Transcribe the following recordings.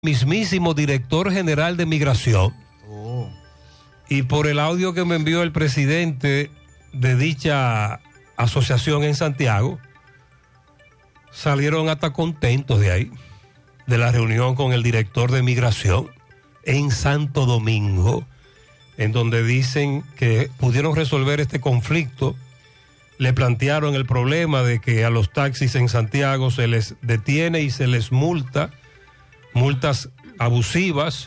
mismísimo director general de Migración. Y por el audio que me envió el presidente de dicha asociación en Santiago, salieron hasta contentos de ahí, de la reunión con el director de Migración en Santo Domingo, en donde dicen que pudieron resolver este conflicto. Le plantearon el problema de que a los taxis en Santiago se les detiene y se les multas abusivas,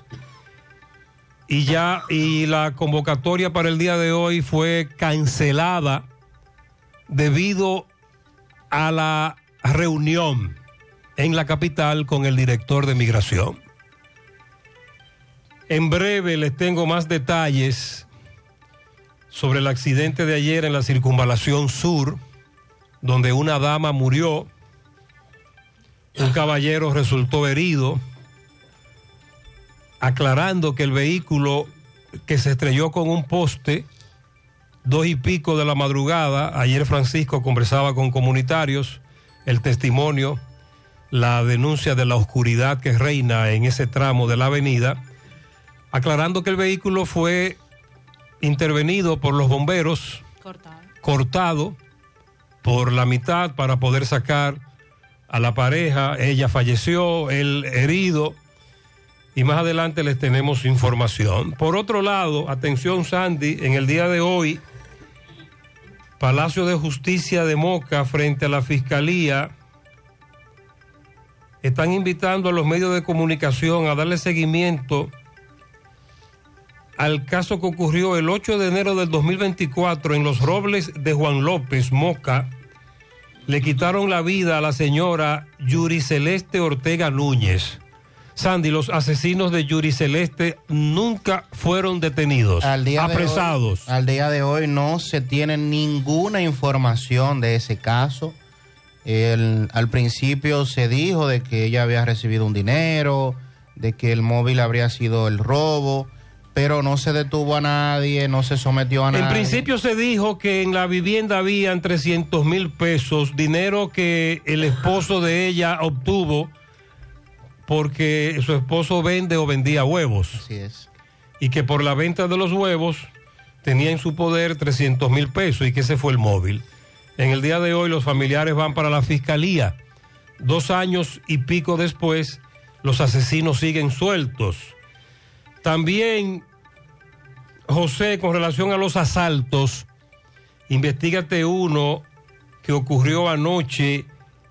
y la convocatoria para el día de hoy fue cancelada debido a la reunión en la capital con el director de Migración. En breve les tengo más detalles sobre el accidente de ayer en la Circunvalación Sur, donde una dama murió, un caballero resultó herido, aclarando que el vehículo que se estrelló con un poste 2:00 de la madrugada, ayer Francisco conversaba con comunitarios, el testimonio, la denuncia de la oscuridad que reina en ese tramo de la avenida, aclarando que el vehículo fue intervenido por los bomberos, cortado por la mitad para poder sacar a la pareja. Ella falleció, él herido, y más adelante les tenemos información. Por otro lado, atención Sandy, en el día de hoy, Palacio de Justicia de Moca, frente a la Fiscalía, están invitando a los medios de comunicación a darle seguimiento al caso que ocurrió el 8 de enero del 2024 en Los Robles de Juan López, Moca. Le quitaron la vida a la señora Yuri Celeste Ortega Núñez. Sandy, los asesinos de Yuri Celeste nunca fueron detenidos, apresados. Al día de hoy no se tiene ninguna información de ese caso. Al principio se dijo de que ella había recibido un dinero, de que el móvil habría sido el robo, pero no se detuvo a nadie, no se sometió a nadie. En principio se dijo que en la vivienda habían 300,000 pesos, dinero que el esposo de ella obtuvo porque su esposo vende o vendía huevos. Así es. Y que por la venta de los huevos tenía en su poder 300,000 pesos y que ese fue el móvil. En el día de hoy los familiares van para la Fiscalía. 2 años y pico después, los asesinos siguen sueltos. También, José, con relación a los asaltos, investígate uno que ocurrió anoche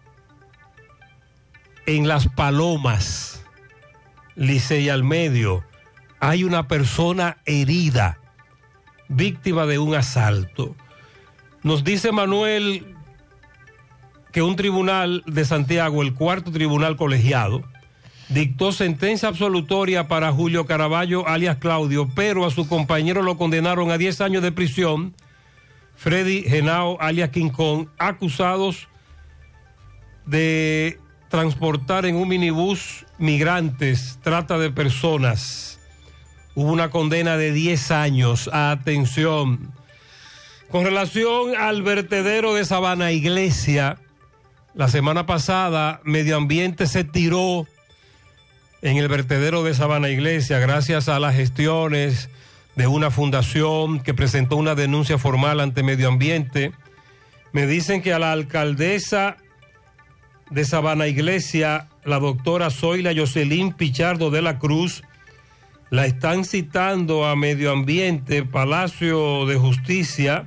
en Las Palomas, Licey al Medio. Hay una persona herida, víctima de un asalto. Nos dice Manuel que un tribunal de Santiago, el 4º tribunal colegiado, dictó sentencia absolutoria para Julio Caraballo, alias Claudio, pero a su compañero lo condenaron a 10 años de prisión, Freddy Genao, alias King Kong, acusados de transportar en un minibús migrantes, trata de personas. Hubo una condena de 10 años. Atención. Con relación al vertedero de Sabana Iglesia, la semana pasada Medio Ambiente se tiró en el vertedero de Sabana Iglesia gracias a las gestiones de una fundación que presentó una denuncia formal ante Medio Ambiente. Me dicen que a la alcaldesa de Sabana Iglesia, la doctora Zoila Jocelyn Pichardo de la Cruz, la están citando a Medio Ambiente, Palacio de Justicia,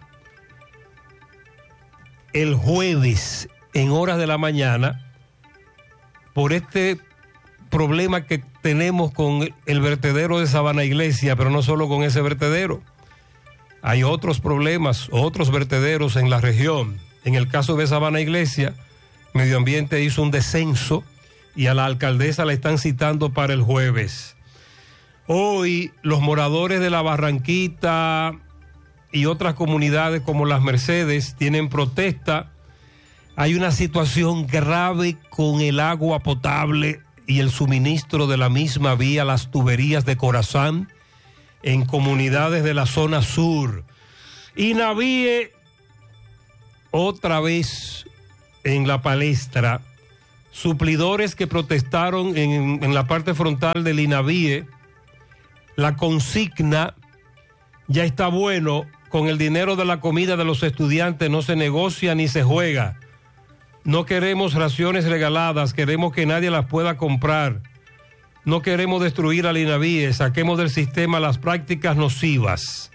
el jueves en horas de la mañana por este problema que tenemos con el vertedero de Sabana Iglesia, pero no solo con ese vertedero. Hay otros problemas, otros vertederos en la región. En el caso de Sabana Iglesia, Medio Ambiente hizo un descenso y a la alcaldesa la están citando para el jueves. Hoy los moradores de la Barranquita y otras comunidades como Las Mercedes tienen protesta. Hay una situación grave con el agua potable y el suministro de la misma vía las tuberías de Corazán en comunidades de la zona sur. Y Navíe otra vez en la palestra suplidores que protestaron en la parte frontal del INAVIE, la consigna ya está bueno, con el dinero de la comida de los estudiantes no se negocia ni se juega. No queremos raciones regaladas, queremos que nadie las pueda comprar. No queremos destruir al INAVIE, saquemos del sistema las prácticas nocivas.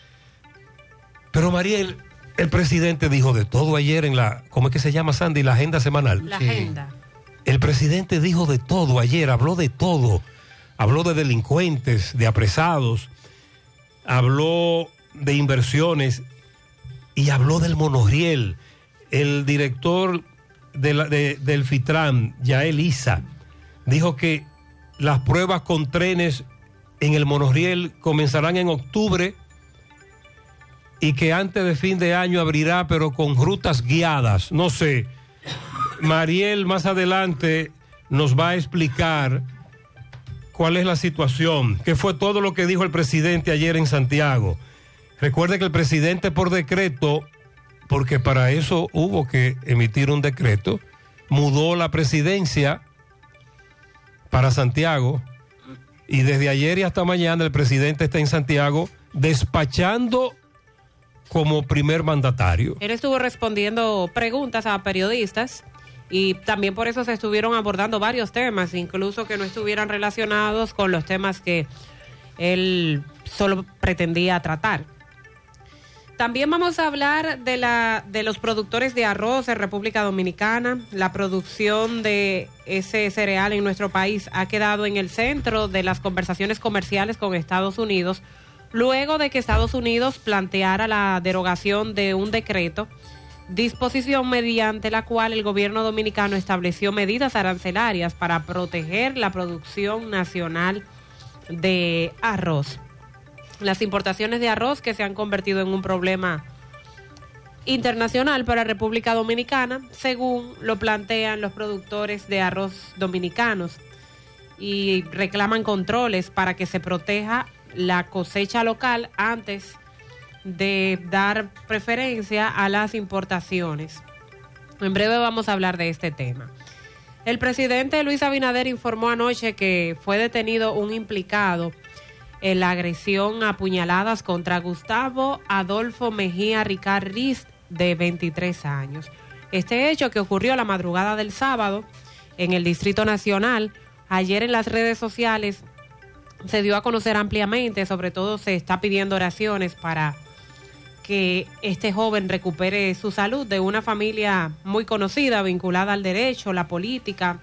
Pero Mariel, el presidente dijo de todo ayer en la, ¿cómo es que se llama, Sandy? La agenda semanal. La agenda. El presidente dijo de todo ayer, habló de todo. Habló de delincuentes, de apresados, habló de inversiones y habló del monorriel. El director del FITRAN, Yael Isa, dijo que las pruebas con trenes en el monorriel comenzarán en octubre y que antes de fin de año abrirá, pero con rutas guiadas. No sé, Mariel más adelante nos va a explicar cuál es la situación, qué fue todo lo que dijo el presidente ayer en Santiago. Recuerde que el presidente por decreto, porque para eso hubo que emitir un decreto, mudó la presidencia para Santiago y desde ayer y hasta mañana el presidente está en Santiago despachando como primer mandatario. Él estuvo respondiendo preguntas a periodistas y también por eso se estuvieron abordando varios temas, incluso que no estuvieran relacionados con los temas que él solo pretendía tratar. También vamos a hablar de los productores de arroz en República Dominicana. La producción de ese cereal en nuestro país ha quedado en el centro de las conversaciones comerciales con Estados Unidos, luego de que Estados Unidos planteara la derogación de un decreto, disposición mediante la cual el gobierno dominicano estableció medidas arancelarias para proteger la producción nacional de arroz. Las importaciones de arroz que se han convertido en un problema internacional para República Dominicana, según lo plantean los productores de arroz dominicanos, y reclaman controles para que se proteja la cosecha local antes de dar preferencia a las importaciones. En breve vamos a hablar de este tema. El presidente Luis Abinader informó anoche que fue detenido un implicado en la agresión a puñaladas contra Gustavo Adolfo Mejía Ricard Riz, de 23 años. Este hecho, que ocurrió la madrugada del sábado en el Distrito Nacional, ayer en las redes sociales se dio a conocer ampliamente. Sobre todo se está pidiendo oraciones para que este joven recupere su salud, de una familia muy conocida, vinculada al derecho, la política,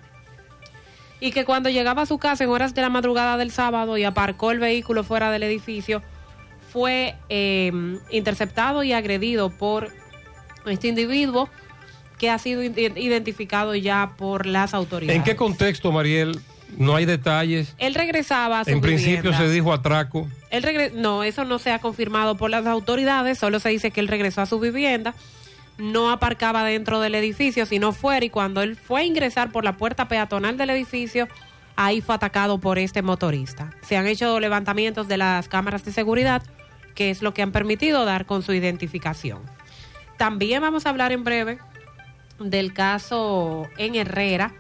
y que cuando llegaba a su casa en horas de la madrugada del sábado y aparcó el vehículo fuera del edificio, fue interceptado y agredido por este individuo, que ha sido identificado ya por las autoridades. ¿En qué contexto, Mariel? No hay detalles. Él regresaba a su vivienda. En principio se dijo atraco. No, eso no se ha confirmado por las autoridades, solo se dice que él regresó a su vivienda, no aparcaba dentro del edificio, sino fuera, y cuando él fue a ingresar por la puerta peatonal del edificio, ahí fue atacado por este motorista. Se han hecho levantamientos de las cámaras de seguridad, que es lo que han permitido dar con su identificación. También vamos a hablar en breve del caso en Herrera.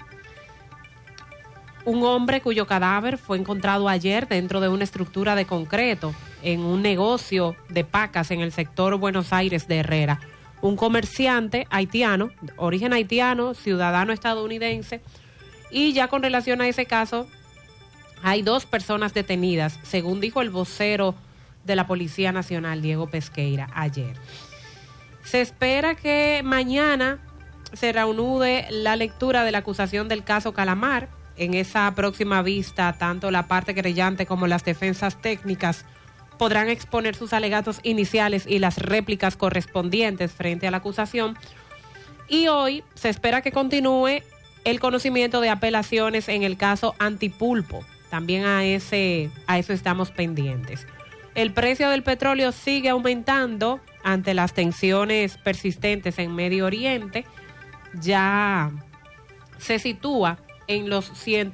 Un hombre cuyo cadáver fue encontrado ayer dentro de una estructura de concreto en un negocio de pacas en el sector Buenos Aires de Herrera. Un comerciante haitiano, origen haitiano, ciudadano estadounidense, y ya con relación a ese caso hay 2 personas detenidas, según dijo el vocero de la Policía Nacional, Diego Pesqueira, ayer. Se espera que mañana se reanude la lectura de la acusación del caso Calamar. En esa próxima vista, tanto la parte querellante como las defensas técnicas podrán exponer sus alegatos iniciales y las réplicas correspondientes frente a la acusación. Y hoy se espera que continúe el conocimiento de apelaciones en el caso Antipulpo. También a eso estamos pendientes. El precio del petróleo sigue aumentando ante las tensiones persistentes en Medio Oriente. Ya se sitúa en los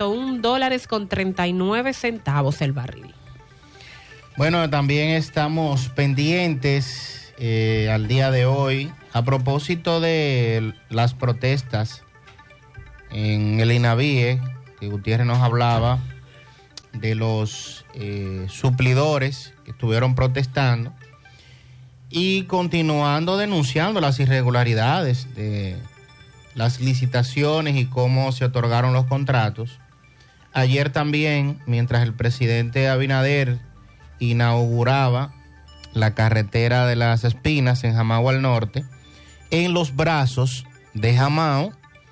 $101.39 el barril. Bueno, también estamos pendientes al día de hoy a propósito de las protestas en el INAVIE, que Gutiérrez nos hablaba de los suplidores que estuvieron protestando y continuando denunciando las irregularidades de las licitaciones y cómo se otorgaron los contratos. Ayer también, mientras el presidente Abinader inauguraba la carretera de las Espinas en Jamao al norte, en los brazos de Jamao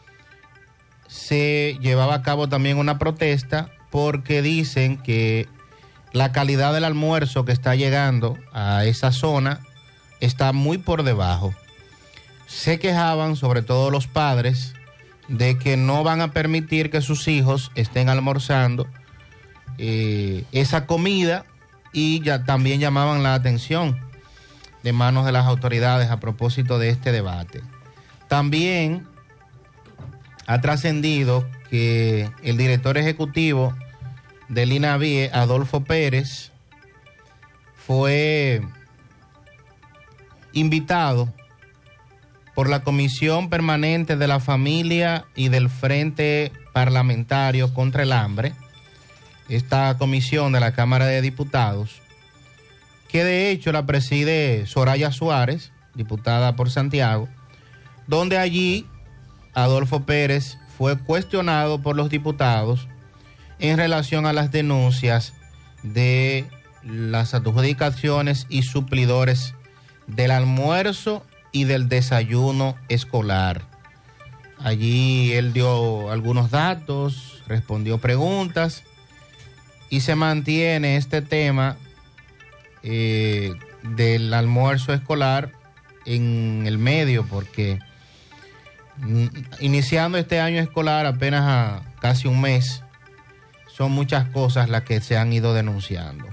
se llevaba a cabo también una protesta porque dicen que la calidad del almuerzo que está llegando a esa zona está muy por debajo. Se quejaban, sobre todo los padres, de que no van a permitir que sus hijos estén almorzando esa comida, y ya también llamaban la atención de manos de las autoridades a propósito de este debate. También ha trascendido que el director ejecutivo del INAVIE, Adolfo Pérez, fue invitado por la Comisión Permanente de la Familia y del Frente Parlamentario contra el Hambre, esta comisión de la Cámara de Diputados, que de hecho la preside Soraya Suárez, diputada por Santiago, donde allí Adolfo Pérez fue cuestionado por los diputados en relación a las denuncias de las adjudicaciones y suplidores del almuerzo y del desayuno escolar. Allí él dio algunos datos, respondió preguntas y se mantiene este tema del almuerzo escolar en el medio, porque iniciando este año escolar apenas a casi un mes, son muchas cosas las que se han ido denunciando.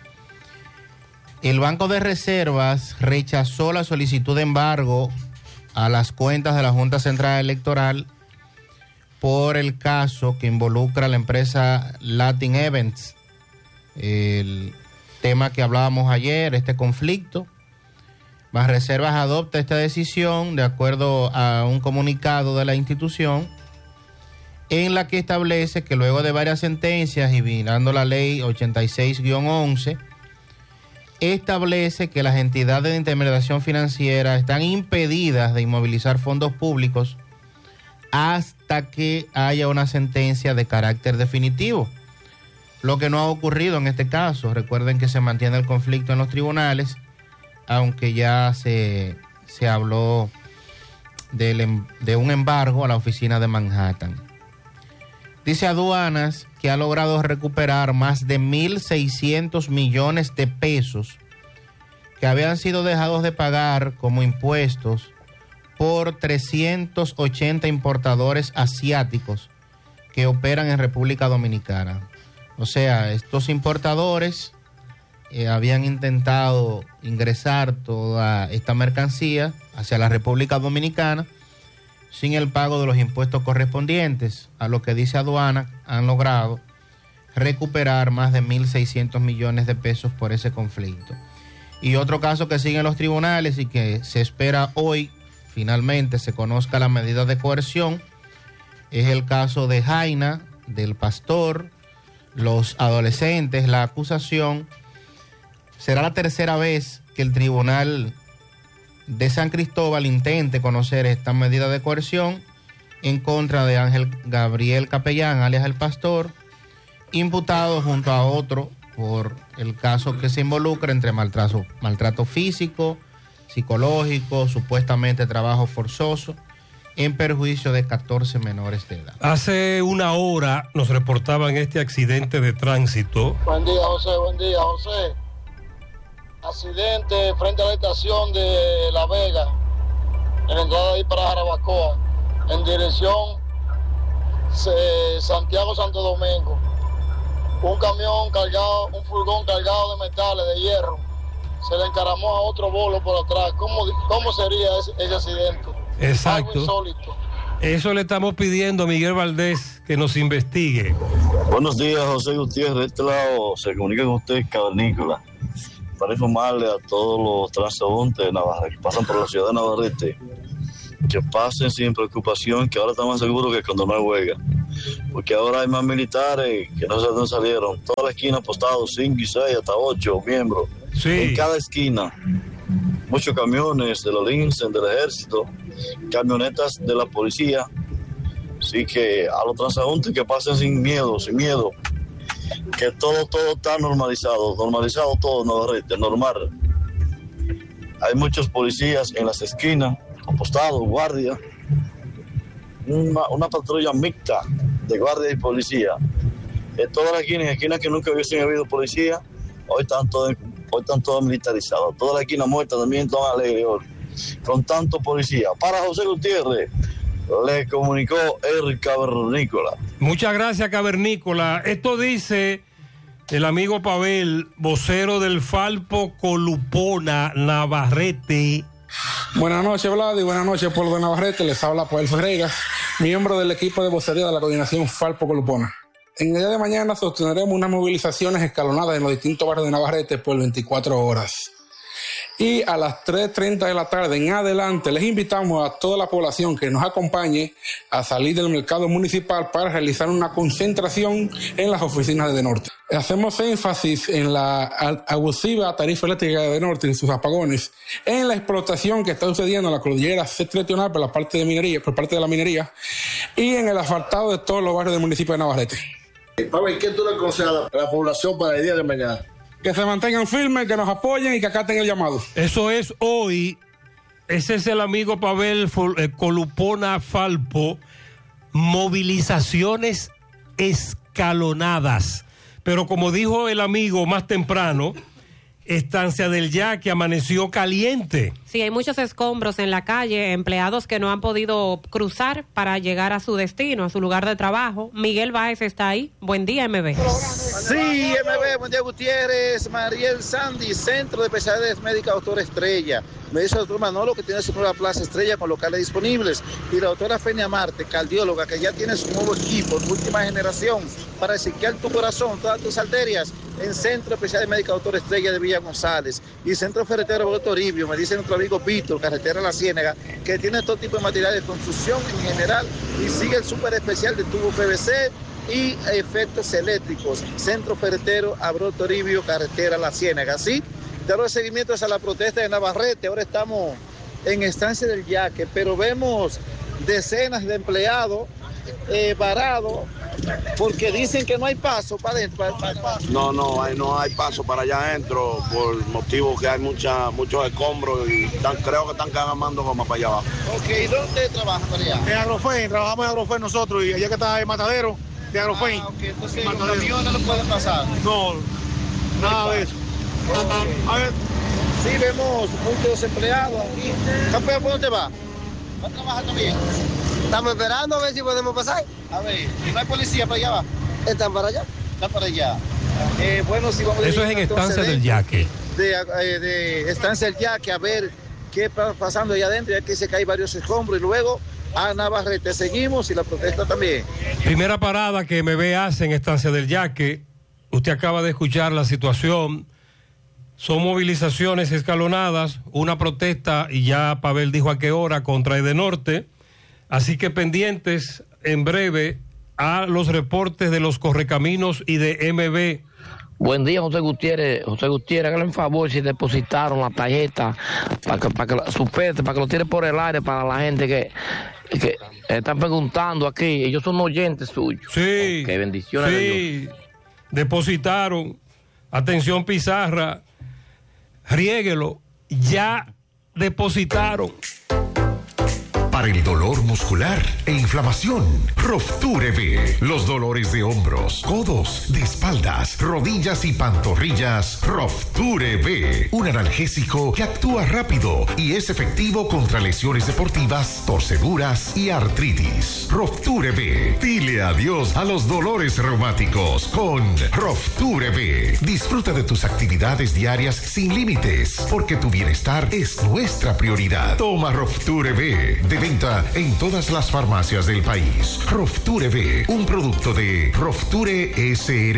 El Banco de Reservas rechazó la solicitud de embargo a las cuentas de la Junta Central Electoral por el caso que involucra a la empresa Latin Events, el tema que hablábamos ayer, este conflicto. Banreservas adopta esta decisión de acuerdo a un comunicado de la institución en la que establece que luego de varias sentencias y mirando la ley 86-11, establece que las entidades de intermediación financiera están impedidas de inmovilizar fondos públicos hasta que haya una sentencia de carácter definitivo, lo que no ha ocurrido en este caso. Recuerden que se mantiene el conflicto en los tribunales, aunque ya se habló de un embargo a la oficina de Manhattan. Dice Aduanas que ha logrado recuperar más de 1.600 millones de pesos que habían sido dejados de pagar como impuestos por 380 importadores asiáticos que operan en República Dominicana. O sea, estos importadores habían intentado ingresar toda esta mercancía hacia la República Dominicana sin el pago de los impuestos correspondientes, a lo que dice Aduana han logrado recuperar más de 1.600 millones de pesos por ese conflicto. Y otro caso que sigue en los tribunales y que se espera hoy finalmente se conozca la medida de coerción es el caso de Jaina, del pastor, los adolescentes. La acusación será la tercera vez que el tribunal de San Cristóbal intente conocer esta medida de coerción en contra de Ángel Gabriel Capellán, alias el pastor, imputado junto a otro por el caso que se involucra entre maltrato físico, psicológico, supuestamente trabajo forzoso, en perjuicio de 14 menores de edad. Hace una hora nos reportaban este accidente de tránsito. Buen día, José. Buen día, José. Accidente frente a la estación de La Vega, en la entrada ahí para Jarabacoa, en dirección Santiago-Santo Domingo. Un camión cargado, un furgón cargado de metales, de hierro, se le encaramó a otro bolo por atrás. ¿Cómo sería ese accidente? Exacto. Algo insólito. Eso le estamos pidiendo a Miguel Valdés que nos investigue. Buenos días, José Gutiérrez. De este lado se comunica con usted, Cavernícola, para informarle a todos los transeúntes que pasan por la ciudad de Navarrete que pasen sin preocupación, que ahora están más seguros que cuando no hay huelga. Porque ahora hay más militares que no sé dónde salieron. Toda la esquina apostados, 5 y 6, hasta 8 miembros. Sí. En cada esquina. Muchos camiones de los Linsen, del ejército, camionetas de la policía. Así que a los transeúntes que pasen sin miedo, que todo está normalizado todo, Navarrete, normal. Hay muchos policías en las esquinas, apostados, guardias, una patrulla mixta de guardia y policía. En todas las esquinas que nunca hubiesen habido policía, hoy están todos militarizados. Todas las esquinas muertas también están alegres hoy, con tanto policía. Para José Gutiérrez, le comunicó el Cavernícola. Muchas gracias, Cavernícola. Esto dice el amigo Pavel, vocero del Falpo Colupona, Navarrete. Buenas noches, Vlad, y buenas noches, pueblo de Navarrete. Les habla Pavel Ferreira, miembro del equipo de vocería de la coordinación Falpo Colupona. En el día de mañana sostendremos unas movilizaciones escalonadas en los distintos barrios de Navarrete por 24 horas. Y a las 3:30 de la tarde en adelante les invitamos a toda la población que nos acompañe a salir del mercado municipal para realizar una concentración en las oficinas de Edenorte. Hacemos énfasis en la abusiva tarifa eléctrica de Edenorte, en sus apagones, en la explotación que está sucediendo en la cordillera septentrional por parte de la minería y en el asfaltado de todos los barrios del municipio de Navarrete. Pablo, ¿qué tú le aconsejas a la población para el día de mañana? Que se mantengan firmes, que nos apoyen y que acaten el llamado. Eso es hoy. Ese es el amigo Pavel Colupona Falpo. Movilizaciones escalonadas. Pero como dijo el amigo más temprano, Estancia del Yaque amaneció caliente. Sí, hay muchos escombros en la calle, empleados que no han podido cruzar para llegar a su destino, a su lugar de trabajo. Miguel Báez está ahí. Buen día, MB. Sí, MB, buen día, Gutiérrez, Mariel Sandy, Centro de Especialidades Médicas, doctora Estrella. Me dice el doctor Manolo que tiene su nueva Plaza Estrella con locales disponibles. Y la doctora Fenia Marte, cardióloga, que ya tiene su nuevo equipo, última generación, para chequear tu corazón, todas tus arterias, en Centro de Especialidades Médicas, doctora Estrella de Villa González. Y Centro Ferretero Roberto Toribio, me dice nuestro amigo Víctor, Carretera La Ciénaga, que tiene todo tipo de material de construcción en general y sigue el súper especial de tubo PVC y efectos eléctricos. Centro Ferretero Roberto Toribio, Carretera La Ciénaga. ¿Sí? De los seguimientos a la protesta de Navarrete, ahora estamos en Estancia del Yaque, pero vemos decenas de empleados varados porque dicen que no hay paso para adentro. No hay paso para allá adentro por motivo que hay muchos escombros y creo que están cargando goma para allá abajo. Ok, ¿dónde trabajan para allá? En Agrofen, trabajamos en Agrofen nosotros y allá que está el matadero de Agrofen. Ok, entonces los camiones no pueden pasar. No, nada de eso. Okay. A ver. Sí, vemos muchos empleados aquí. Campeón, ¿por dónde va? ¿Va a trabajar también? Estamos esperando a ver si podemos pasar. A ver, ¿y no hay policía para allá abajo? Están para allá. Están para allá. Bueno, si vamos eso es en Estancia del Yaque. De Estancia del Yaque, a ver qué está pasando allá adentro, ya que dice que hay varios escombros y luego a Navarrete seguimos y la protesta también. Primera parada que MB hace en Estancia del Yaque. Usted acaba de escuchar la situación. Son movilizaciones escalonadas, una protesta, y ya Pavel dijo a qué hora, contra Edenorte. Así que pendientes en breve a los reportes de los correcaminos y de MB. Buen día, José Gutiérrez. José Gutiérrez, hágale un favor si depositaron la tarjeta para que superte, para que lo tire por el aire para la gente que están preguntando aquí. Ellos son oyentes suyos. Sí. Okay, bendiciones. Sí, depositaron. Atención, Pizarra. Riéguelo, ya depositaron. Para el dolor muscular e inflamación, Rofture B. Los dolores de hombros, codos, de espaldas, rodillas y pantorrillas, Rofture B. Un analgésico que actúa rápido y es efectivo contra lesiones deportivas, torceduras y artritis. Rofture B. Dile adiós a los dolores reumáticos con Rofture B. Disfruta de tus actividades diarias sin límites, porque tu bienestar es nuestra prioridad. Toma Rofture B. De venta en todas las farmacias del país. Rofture B, un producto de Rofture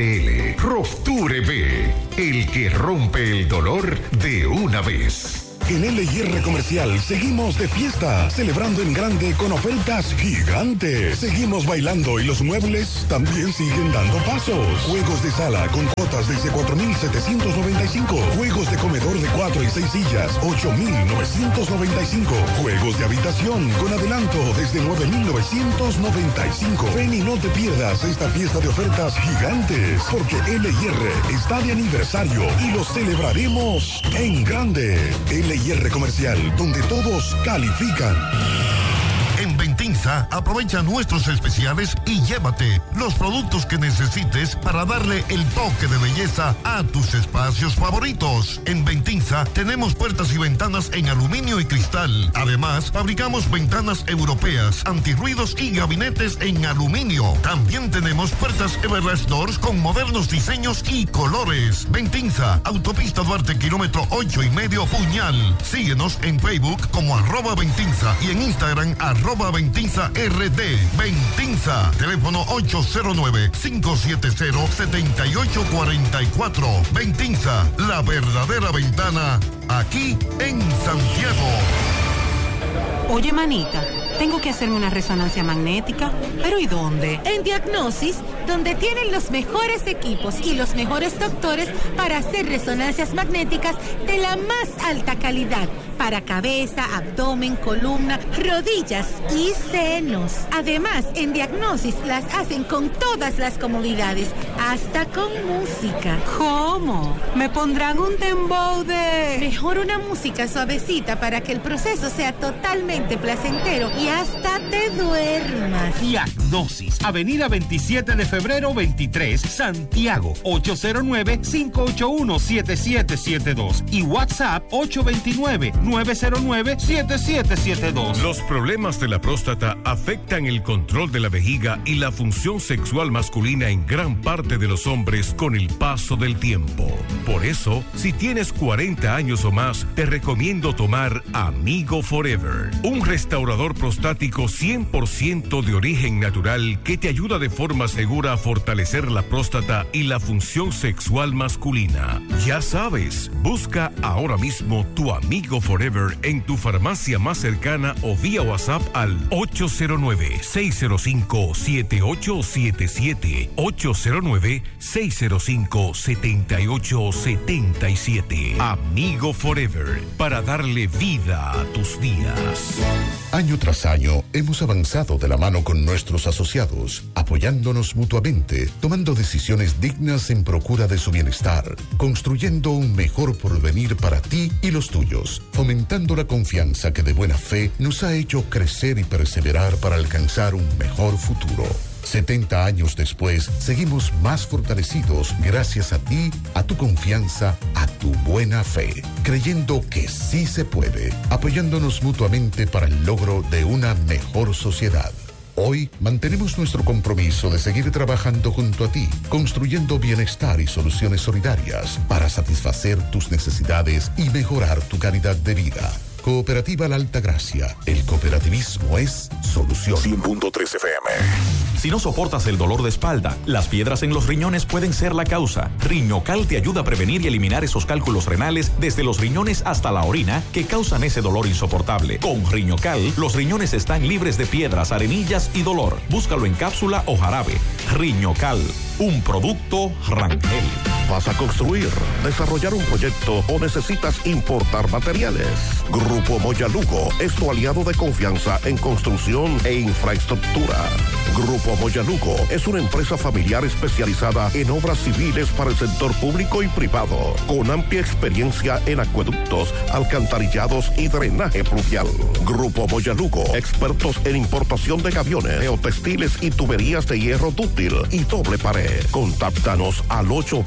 SRL. Rofture B, el que rompe el dolor de una vez. porque en LIR Comercial seguimos de fiesta, celebrando en grande con ofertas gigantes. Seguimos bailando y los muebles también siguen dando pasos. Juegos de sala con cuotas desde 4.795. Juegos de comedor de 4 y 6 sillas, 8.995. Juegos de habitación con adelanto desde 9.995. Ven y no te pierdas esta fiesta de ofertas gigantes, porque LIR está de aniversario y lo celebraremos en grande. LIR Comercial, donde todos califican. En Ventinza, aprovecha nuestros especiales y llévate los productos que necesites para darle el toque de belleza a tus espacios favoritos. En Ventinza tenemos puertas y ventanas en aluminio y cristal. Además, fabricamos ventanas europeas, antirruidos y gabinetes en aluminio. También tenemos puertas Everlast Doors con modernos diseños y colores. Ventinza, Autopista Duarte, kilómetro 8,5 Puñal. Síguenos en Facebook como @Ventinza y en Instagram @VentinzaRD. Ventinza, teléfono 809-570-7844. Ventinza, la verdadera ventana, aquí en Santiago. Oye, manita, tengo que hacerme una resonancia magnética, ¿pero y dónde? En Diagnosis, donde tienen los mejores equipos y los mejores doctores para hacer resonancias magnéticas de la más alta calidad para cabeza, abdomen, columna, rodillas y senos. Además, en Diagnosis las hacen con todas las comodidades, hasta con música. ¿Cómo? ¿Me pondrán un dembow de...? Mejor una música suavecita para que el proceso sea totalmente placentero y hasta te duermas. Diagnosis, Avenida 27 de febrero 23, Santiago, 809-581-7772 y WhatsApp 829-909-7772. Los problemas de la próstata afectan el control de la vejiga y la función sexual masculina en gran parte de los hombres con el paso del tiempo. Por eso, si tienes 40 años o más, te recomiendo tomar Amigo Forever, un restaurador prostático 100% de origen natural que te ayuda de forma segura a fortalecer la próstata y la función sexual masculina. Ya sabes, busca ahora mismo tu Amigo Forever en tu farmacia más cercana o vía WhatsApp al 809-605-7877, 809-605-7877. Amigo Forever, para darle vida a tus días. Año tras año hemos avanzado de la mano con nuestros asociados, apoyándonos mutuamente, tomando decisiones dignas en procura de su bienestar, construyendo un mejor porvenir para ti y los tuyos, fomentando la confianza que de buena fe nos ha hecho crecer y perseverar para alcanzar un mejor futuro. 70 años después, seguimos más fortalecidos gracias a ti, a tu confianza, a tu buena fe, creyendo que sí se puede, apoyándonos mutuamente para el logro de una mejor sociedad. Hoy mantenemos nuestro compromiso de seguir trabajando junto a ti, construyendo bienestar y soluciones solidarias para satisfacer tus necesidades y mejorar tu calidad de vida. Cooperativa La Altagracia. El cooperativismo es solución. 100.3 FM. Si no soportas el dolor de espalda, las piedras en los riñones pueden ser la causa. Riñocal te ayuda a prevenir y eliminar esos cálculos renales desde los riñones hasta la orina que causan ese dolor insoportable. Con Riñocal, los riñones están libres de piedras, arenillas y dolor. Búscalo en cápsula o jarabe. Riñocal, un producto Rangel. ¿Vas a construir, desarrollar un proyecto o necesitas importar materiales? Grupo Moya Lugo es tu aliado de confianza en construcción e infraestructura. Grupo Moya Lugo es una empresa familiar especializada en obras civiles para el sector público y privado, con amplia experiencia en acueductos, alcantarillados y drenaje pluvial. Grupo Moya Lugo, expertos en importación de camiones, geotextiles y tuberías de hierro dúctil y doble pared. Contáctanos al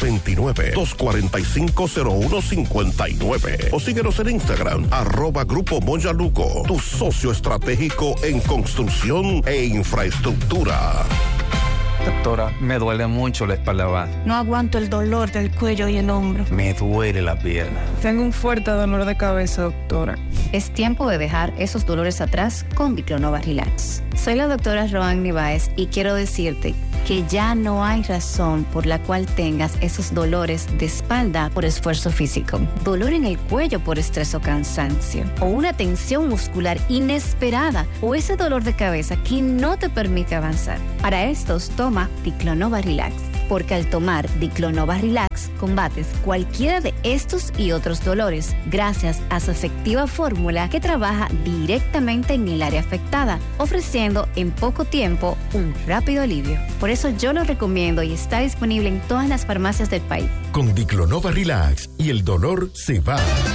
829-245-0159 o síguenos en Instagram @Grupo Moya Lugo, tu socio estratégico en construcción e infraestructura. Doctora, me duele mucho la espalda baja. No aguanto el dolor del cuello y el hombro. Me duele la pierna. Tengo un fuerte dolor de cabeza, doctora. Es tiempo de dejar esos dolores atrás con Biclonova Relax. Soy la doctora Roanny Báez y quiero decirte que ya no hay razón por la cual tengas esos dolores de espalda por esfuerzo físico, dolor en el cuello por estrés o cansancio, o una tensión muscular inesperada, o ese dolor de cabeza que no te permite avanzar. Para estos, toma Diclonova Relax, porque al tomar Diclonova Relax combates cualquiera de estos y otros dolores gracias a su efectiva fórmula que trabaja directamente en el área afectada, ofreciendo en poco tiempo un rápido alivio. Por eso yo lo recomiendo y está disponible en todas las farmacias del país. Con Diclonova Relax y el dolor se va.